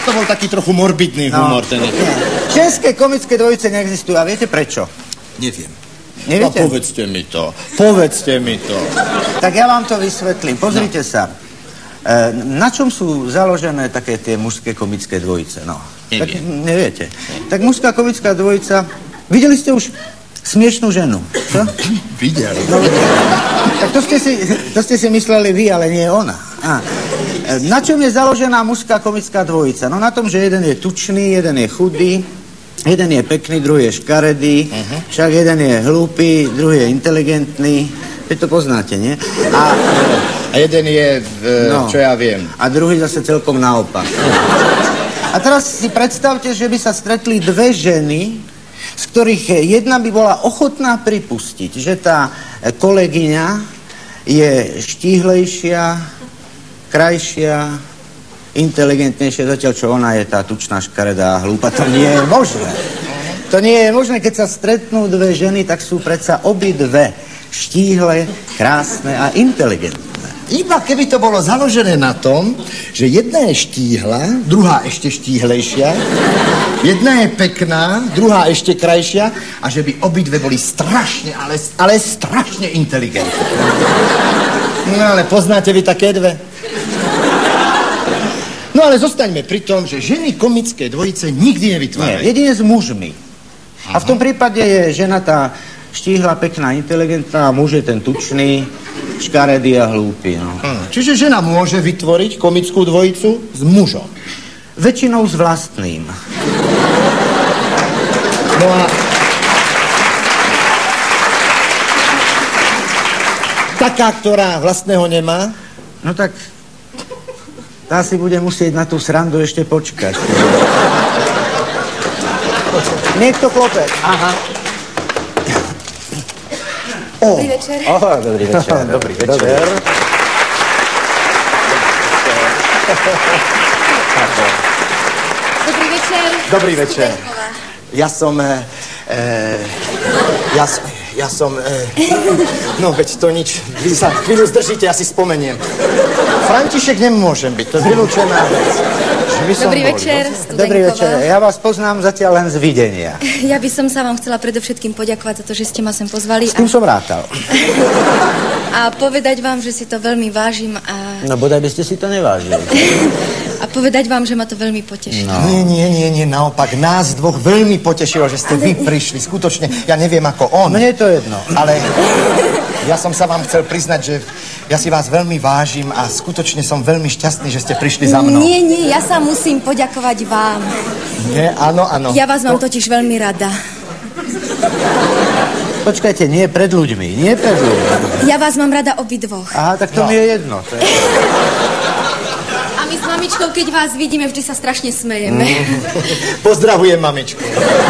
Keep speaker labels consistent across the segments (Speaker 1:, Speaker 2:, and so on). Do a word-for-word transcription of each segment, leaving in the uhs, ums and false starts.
Speaker 1: To bol taký trochu morbidný humor. No. Ten.
Speaker 2: Ženské komické dvojice neexistujú. A viete prečo?
Speaker 1: Neviem.
Speaker 2: Neviete?
Speaker 1: No, povedzte mi to. Povedzte mi to.
Speaker 2: Tak ja vám to vysvetlím. Pozrite no. sa. E, na čom sú založené také tie mužské komické dvojice? No. Tak neviete. Tak mužská komická dvojica... Videli ste už Smiešnú ženu? Čo?
Speaker 1: Videli.
Speaker 2: No, tak to ste, si, to ste si mysleli vy, ale nie ona. A, na čom je založená mužská komická dvojica? No na tom, že jeden je tučný, jeden je chudý, jeden je pekný, druhý je škaredý, uh-huh. však jeden je hlúpy, druhý je inteligentný. Vy to poznáte, nie? A,
Speaker 1: a jeden je, v, no, čo ja viem.
Speaker 2: A druhý zase celkom naopak. A teraz si predstavte, že by sa stretli dve ženy, z ktorých jedna by bola ochotná pripustiť, že tá kolegyňa je štíhlejšia, krajšia, inteligentnejšia, zatiaľ čo ona je tá tučná, škaredá a hlúpa. To nie je možné. To nie je možné, keď sa stretnú dve ženy, tak sú predsa obidve štíhle, krásne a inteligentné.
Speaker 1: Iba keby to bolo založené na tom, že jedna je štíhla, druhá ešte štíhlejšia, jedna je pekná, druhá ešte krajšia a že by obidve boli strašne, ale, ale strašne inteligentné. No ale poznáte vy také dve? No ale zostaňme pri tom, že ženy komické dvojice nikdy nevytvárajú.
Speaker 2: Nie, jedine s mužmi. Aha. A v tom prípade je žena tá štíhla, pekná, inteligentná a muž je ten tučný, škaredý a hlúpy, no.
Speaker 1: Hm. Čiže žena môže vytvoriť komickú dvojicu s mužom?
Speaker 2: Väčšinou s vlastným.
Speaker 1: No a... taká, ktorá vlastného nemá?
Speaker 2: No tak... tá si bude musieť na tú srandu ešte počkať. Niekto klope. Aha.
Speaker 3: Oh. Dobrý večer.
Speaker 2: Oh, dobrý večer.
Speaker 1: Dobrý večer.
Speaker 3: Dobrý večer.
Speaker 1: Dobrý večer. Ja som... E, ja, ja som... E, no, veď to nič. Vy sa chvíľu zdržíte, ja si spomeniem. František nemôžem byť, to je vylúčená vec.
Speaker 3: Dobrý večer, Studenková.
Speaker 2: Dobrý večer, ja vás poznám zatiaľ len z videnia.
Speaker 3: Ja by som sa vám chcela predovšetkým poďakovať za to, že ste ma sem pozvali.
Speaker 2: S tým a... som rátal.
Speaker 3: A povedať vám, že si to veľmi vážim a...
Speaker 2: No bodaj by ste si to nevážili.
Speaker 3: A povedať vám, že ma to veľmi potešilo.
Speaker 1: No. Nie, nie, nie, nie, naopak, nás dvoch veľmi potešilo, že ste ale... vy prišli. Skutočne, ja neviem ako on.
Speaker 2: Mne je to jedno.
Speaker 1: Ale ja som sa vám chcel priznať, že ja si vás veľmi vážim a skutočne som veľmi šťastný, že ste prišli za mnou.
Speaker 3: Nie, nie, ja sa musím poďakovať vám.
Speaker 1: Nie, áno, áno.
Speaker 3: Ja vás mám to... totiž veľmi rada.
Speaker 2: Počkajte, nie pred ľuďmi, nie pred ľuďmi.
Speaker 3: Ja vás mám rada obidvoch.
Speaker 2: Aha, tak to no. mi je jedno. To je...
Speaker 3: A my s mamičkou, keď vás vidíme, vždy sa strašne smejeme. Mm.
Speaker 1: Pozdravujem mamičku.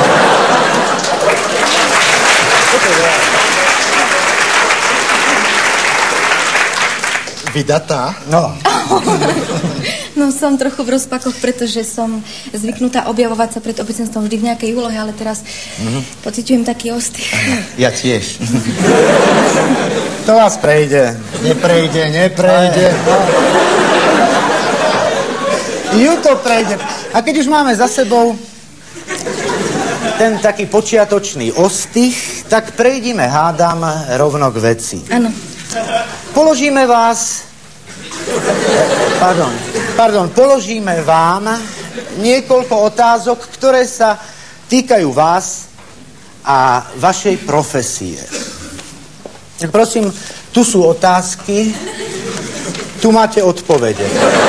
Speaker 1: Vydatá?
Speaker 2: No.
Speaker 3: No som trochu v rozpakoch, pretože som zvyknutá objavovať sa pred obecenstvom vždy v nejakej úlohe, ale teraz mm-hmm. pociťujem taký ostych.
Speaker 1: Ja tiež.
Speaker 2: To vás prejde.
Speaker 1: Neprejde, neprejde.
Speaker 2: Ju to prejde. A keď už máme za sebou ten taký počiatočný ostych, tak prejdime, hádam, rovno k veci.
Speaker 3: Áno.
Speaker 2: Položíme vás... Pardon, pardon, položíme vám niekoľko otázok, ktoré sa týkajú vás a vašej profesie. Prosím, tu sú otázky, tu máte odpovede.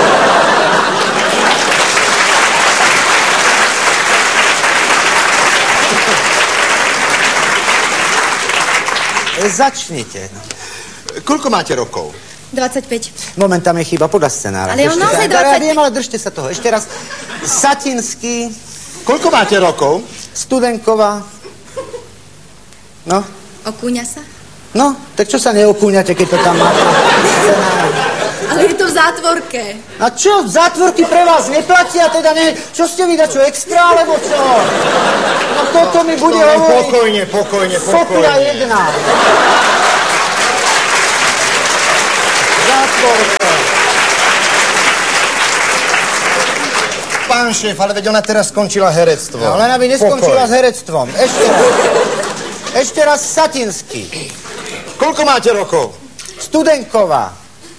Speaker 2: Začnite.
Speaker 1: Koľko máte rokov?
Speaker 3: dvadsaťpäť.
Speaker 2: Moment, tam je chyba podľa scenára.
Speaker 3: Ale on naozaj dvadsaťpäť.
Speaker 2: Ja viem, ale držte sa toho. Ešte raz. Satinský.
Speaker 1: Koľko máte rokov?
Speaker 2: Studenková. No?
Speaker 3: Okúňa sa?
Speaker 2: No, tak čo sa neokúňate, keď to tam máte?
Speaker 3: Ale je to v zátvorke.
Speaker 2: A čo? Zátvorky pre vás neplatia? Teda ne... Čo ste vy, dačo extra, alebo čo? No toto mi bude
Speaker 1: no,
Speaker 2: hovoriť...
Speaker 1: Pokojne, pokojne, pokojne.
Speaker 2: Sopra jedna. Zátvorka.
Speaker 1: pán šéf, ale veď ona teraz skončila herectvo.
Speaker 2: No, len aby neskončila
Speaker 1: Pokoj.
Speaker 2: s herectvom. Ešte raz. Ešte raz Satinský.
Speaker 1: Koľko máte rokov?
Speaker 2: Studenková.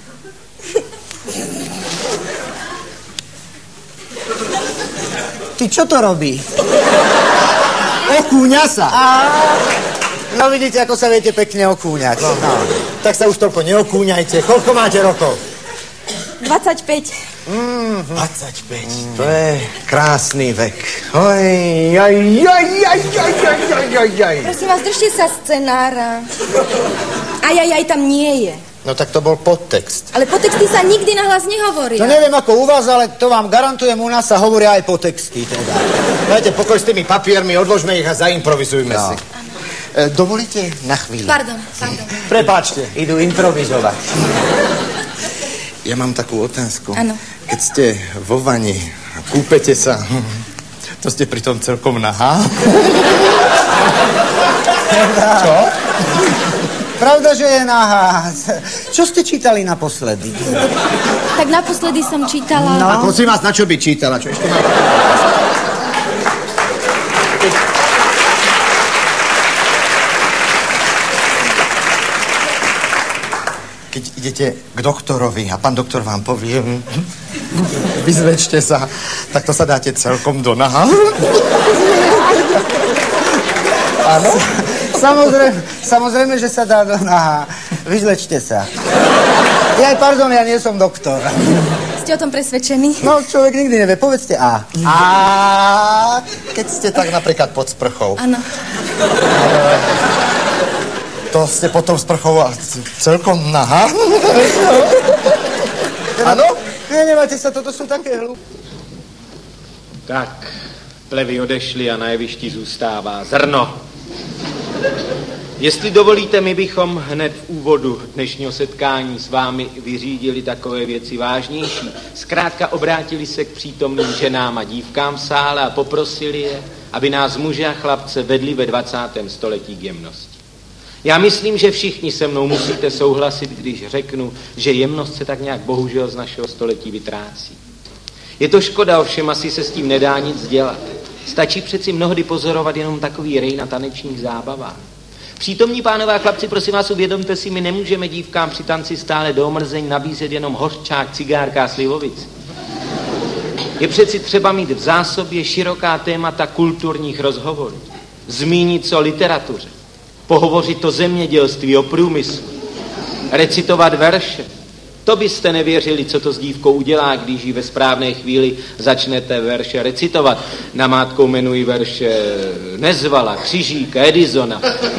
Speaker 2: Ty, čo to robí?
Speaker 1: Okúňa sa.
Speaker 2: A... No vidíte, ako sa viete pekne okúňať.
Speaker 1: No, no. Tak sa už toľko neokúňajte. Koľko máte rokov?
Speaker 3: dvadsaťpäť.
Speaker 1: Mm, dvadsaťpäť. Mm. To je krásny vek. Oj, aj, aj, aj, aj, aj, aj, aj, aj.
Speaker 3: Prosím vás, držte sa scenára. Aj, aj, aj tam nie je.
Speaker 1: No tak to bol podtext.
Speaker 3: Ale podtexty sa nikdy nahlas nehovoria.
Speaker 2: To neviem ako u vás, ale to vám garantujem, u nás sa hovoria aj po texty. Teda.
Speaker 1: Dajte pokoj s tými papiermi, odložme ich a zaimprovizujme
Speaker 2: No.
Speaker 1: si. E, dovolíte na chvíľu?
Speaker 3: Pardon, pardon.
Speaker 1: Prepáčte.
Speaker 2: Idú improvizovať.
Speaker 1: Ja mám takú otázku.
Speaker 3: Áno.
Speaker 1: Keď ste vo vani a kúpete sa, to ste pritom celkom nahá? Čo?
Speaker 2: Pravda, že je nahá. Čo ste čítali naposledy?
Speaker 3: Tak naposledy som čítala...
Speaker 2: No.
Speaker 1: A prosím vás, na čo by čítala? Čo ešte má... Keď idete k doktorovi a pán doktor vám povie, vyzvečte sa, tak to sa dáte celkom do naha.
Speaker 2: Áno? Samozrejme, samozrejme, že sa dá do nahá. Vyzlečte sa. Ja aj, pardon, ja nie som doktor.
Speaker 3: Ste o tom presvedčení?
Speaker 2: No, človek nikdy nevie. Povedzte A.
Speaker 1: A keď ste tak napríklad pod sprchou,
Speaker 3: Áno.
Speaker 1: to ste potom sprchou a celkom nahá? Ano?
Speaker 2: Nenemáte sa, toto sú také hlúpe.
Speaker 4: Tak, plevy odešly a na jevišti zůstává zrno. Jestli dovolíte, my bychom hned v úvodu dnešního setkání s vámi vyřídili takové věci vážnější. Zkrátka obrátili se k přítomným ženám a dívkám v sále a poprosili je, aby nás muže a chlapce vedli ve dvacátém století k jemnosti. Já myslím, že všichni se mnou musíte souhlasit, když řeknu, že jemnost se tak nějak bohužel z našeho století vytrácí. Je to škoda, ovšem asi se s tím nedá nic dělat. Stačí přeci mnohdy pozorovat jenom takový rej na tanečních zábavách. Přítomní pánové a chlapci, prosím vás, uvědomte si, my nemůžeme dívkám při tanci stále do omrzení nabízet jenom hořčák, cigárka a slivovici. Je přeci třeba mít v zásobě široká témata kulturních rozhovorů. Zmínit se o literatuře, pohovořit o zemědělství, o průmyslu, recitovat verše. To byste nevěřili, co to s dívkou udělá, když ji ve správné chvíli začnete verše recitovat. Namátkou jmenuji verše Nezvala, Křižíka, Edisona,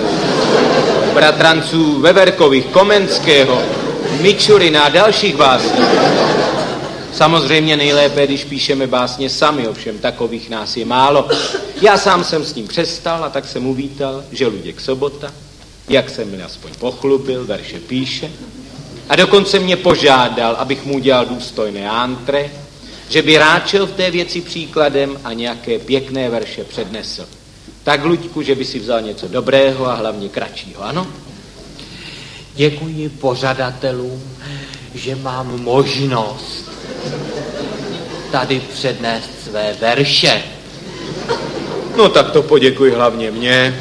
Speaker 4: bratranců Veverkových, Komenského, Mičurina a dalších básní. Samozřejmě nejlépe, když píšeme básně sami, ovšem takových nás je málo. Já sám jsem s tím přestal a tak jsem uvítal, že Luděk Sobota, jak jsem mi aspoň pochlubil, verše píše. A dokonce mě požádal, abych mu udělal důstojné antre, že by ráčel v té věci příkladem a nějaké pěkné verše přednesl. Tak, Luďku, že by si vzal něco dobrého a hlavně kratšího, ano?
Speaker 5: Děkuji pořadatelům, že mám možnost tady přednést své verše.
Speaker 4: No tak to poděkuji hlavně mně,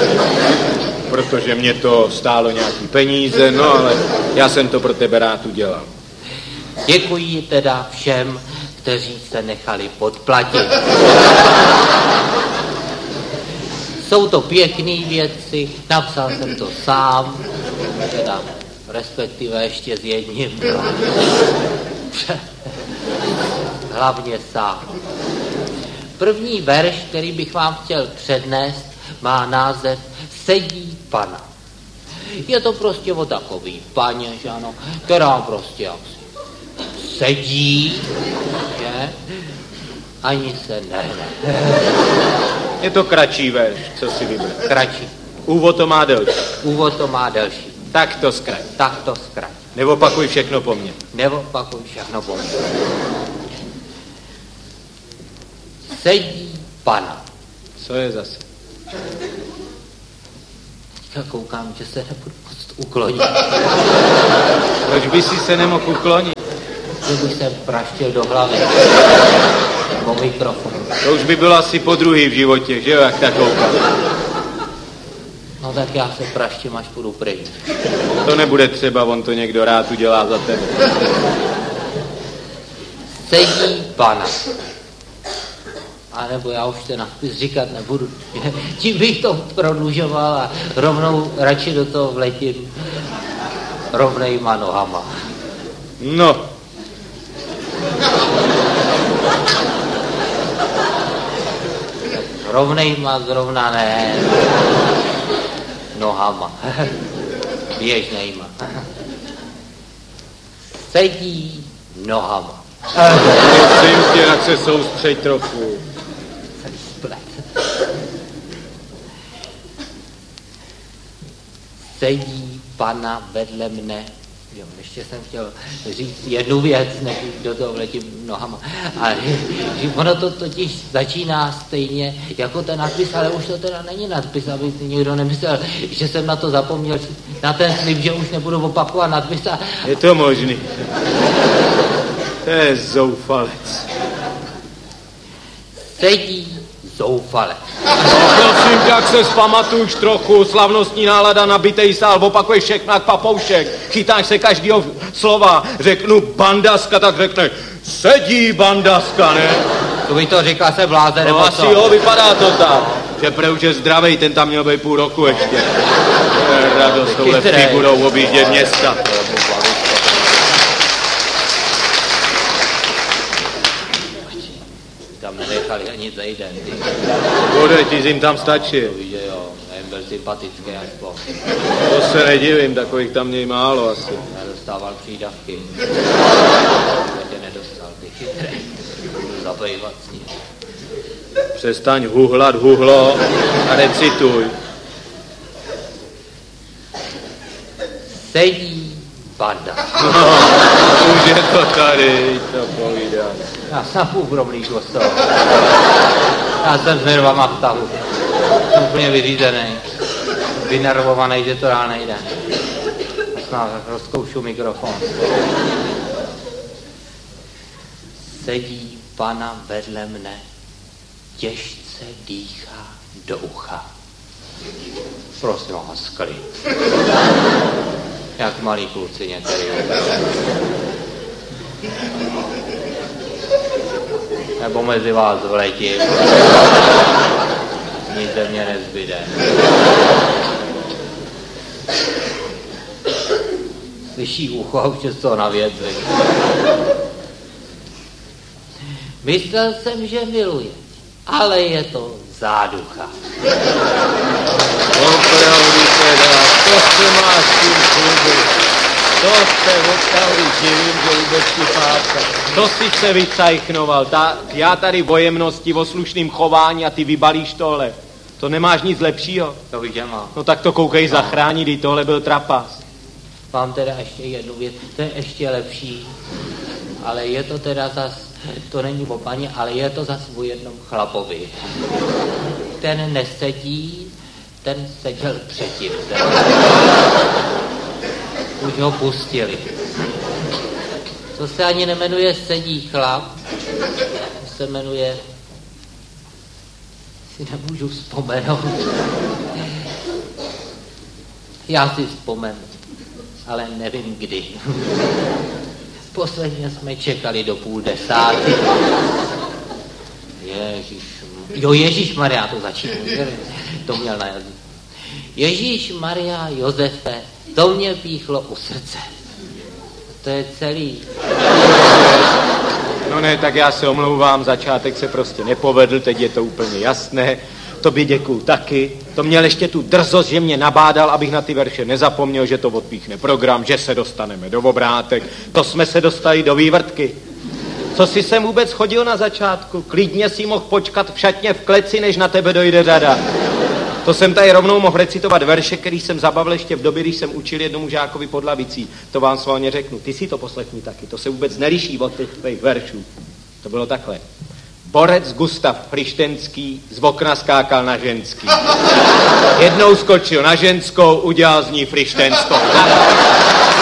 Speaker 4: protože mě to stálo nějaký peníze, no ale já jsem to pro tebe rád udělal.
Speaker 5: Děkuji teda všem, kteří se nechali podplatit. Jsou to pěkné věci, napsal jsem to sám, teda respektive ještě s jedním. Hlavně sám. První verš, který bych vám chtěl přednést, má název Sedí pana. Je to prostě o takový paně, že ano, která prostě jaksi sedí, že? Ani se nehne.
Speaker 4: Je to kratší verš, co si vybral.
Speaker 5: Kratší.
Speaker 4: Úvod to má delší.
Speaker 5: Úvod to má delší.
Speaker 4: Tak to zkrať.
Speaker 5: Tak to zkrať.
Speaker 4: Neopakuj všechno po mně.
Speaker 5: Neopakuj všechno po mně. Sedí pana.
Speaker 4: Co je zase?
Speaker 5: Já koukám, že se nebudu moct uklonit.
Speaker 4: Proč by si se nemohl uklonit?
Speaker 5: že bych se praštil do hlavy. Po mikrofon.
Speaker 4: To už by bylo asi po druhý v životě, že jo, jak tak koukal.
Speaker 5: No tak já se praštím, až půjdu pryč.
Speaker 4: To nebude třeba, on to někdo rád udělá za tebe.
Speaker 5: Sedí pana. A nebo já už ten nadpis říkat nebudu. Tím bych to prodlužoval a rovnou radši do toho vletím rovnejma nohama.
Speaker 4: No.
Speaker 5: Rovnejma zrovna ne. Nohama. Běžnejma. Sedí nohama.
Speaker 4: Prosím tě, jak se soustřeď trochu.
Speaker 5: Sedí pana vedle mne. Jo, ještě jsem chtěl říct jednu věc, než do toho vletím nohama. A že ono to totiž začíná stejně jako ten nadpis, ale už to teda není nadpis, aby někdo nemyslel, že jsem na to zapomněl, na ten slib, že už nebudu opakovat nadpis. A...
Speaker 4: Je to možný. To je zoufalec.
Speaker 5: Sedí zoufalec.
Speaker 4: No, prosím tě, jak se zpamatuj trochu, slavnostní nálada, nabitej sál, opakuješ všechno jak papoušek, chytáš se každého slova, řeknu bandaska, tak řekne sedí bandaska, ne?
Speaker 5: To by to říkal se bláze, nebo
Speaker 4: no, asi
Speaker 5: co?
Speaker 4: jo, vypadá to tak, že prej už je zdravej, ten tam měl být půl roku ještě. To je radost, tohle budou objíždět města.
Speaker 5: Tam nenechali ani zejden.
Speaker 4: Bude, ti jim tam stačí.
Speaker 5: To víš, že jo, nevím, byl sympatický až po.
Speaker 4: To se nedivím, takových tam měj málo asi.
Speaker 5: Nedostával přídavky. Tě nedostal, ty chytré. Budu zabývat s ním.
Speaker 4: Přestaň huhlat huhlo a recituj.
Speaker 5: Sedí banda.
Speaker 4: No, už je to tady, to povídá.
Speaker 5: Já jsem půl gromlíku z toho. Já jsem s nervama v tahu. Jsem úplně vyřízený. Vynervovaný, že to dál nejde. Snad rozkoušu mikrofon. Sedí pana vedle mne. Těžce dýchá do ucha. Prosím vás, klid. Jak malí kluci některý. Nebo mezi vás vletím. Nic ze mě nezbyde. Slyší ucho a už je z toho na věci. Myslel jsem, že miluje, ale je to záducha.
Speaker 4: Opravdu teda, to se máš tím klubu. To se opravdu živím, že vůbec ti pátka. To si se vycajchnoval. Ta, já tady o jemnosti, o slušným chování a ty vybalíš tohle. To nemáš nic lepšího?
Speaker 5: To víš, že má.
Speaker 4: No tak to koukej zachránit, i tohle byl trapas.
Speaker 5: Mám teda ještě jednu věc, to je ještě lepší, ale je to teda zas, to není o paně, ale je to zas o jednom chlapovi. Ten nesedí, ten seděl předtím. Ten... Už ho pustili. To se ani nemenuje sedí chlap, to se jmenuje, si nemůžu vzpomenout. Já si vzpomenu, ale nevím kdy. Posledně jsme čekali do půl desáté. Ježíš, jo, Ježíš Maria, to začíná. To měl na jazyku. Ježíš Maria Josefe, to mě píchlo u srdce. To je celý.
Speaker 4: No ne, tak já se omlouvám, začátek se prostě nepovedl, teď je to úplně jasné. Tobě děkuju taky. To měl ještě tu drzost, že mě nabádal, abych na ty verše nezapomněl, že to odpíchne program, že se dostaneme do obrátek. To jsme se dostali do vývrtky. Co jsi sem vůbec chodil na začátku? Klidně si mohl počkat v šatně v kleci, než na tebe dojde řada. To jsem tady rovnou mohl recitovat verše, který jsem zabavil ještě v době, když jsem učil jednomu žákovi pod lavicí. To vám svalně řeknu. Ty si to poslechni taky. To se vůbec neliší od těch tvých veršů. To bylo takhle. Borec Gustav Frištenský z okna skákal na ženský. Jednou skočil na ženskou, udělal z ní frištenskou.